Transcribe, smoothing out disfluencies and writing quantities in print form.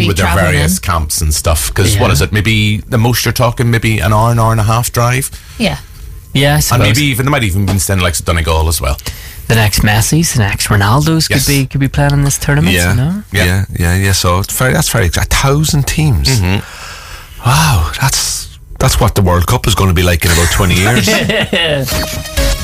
with their various camps and stuff. Because what is it? Maybe the most you're talking, maybe an hour and a half drive. Yeah. Yeah, I suppose. And maybe even, they might even be staying like Donegal as well. The next Messi's, the next Ronaldo's could be playing in this tournament. Yeah, you know? yeah. So that's very 1,000 teams. Wow, that's what the World Cup is going to be like in about 20 years.